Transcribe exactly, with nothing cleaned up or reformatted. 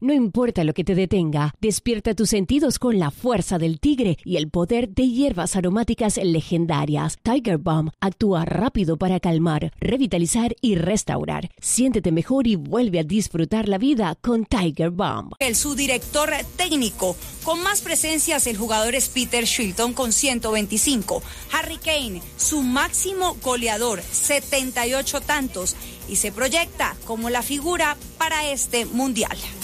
No importa lo que te detenga, despierta tus sentidos con la fuerza del tigre y el poder de hierbas aromáticas legendarias. Tiger Balm actúa rápido para calmar, revitalizar y restaurar. Siéntete mejor y vuelve a disfrutar la vida con Tiger Balm. El subdirector técnico. Con más presencias, el jugador es Peter Shilton con ciento veinticinco. Harry Kane, su máximo goleador, setenta y ocho tantos. Y se proyecta como la figura para este mundial.